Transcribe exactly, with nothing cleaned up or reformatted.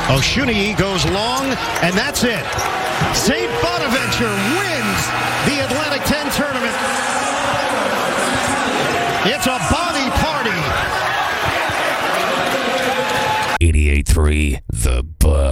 Oshuniyi goes long, and that's it. Saint Bonaventure wins the Atlantic ten tournament. It's a body party. eighty-eight point three The Buzz.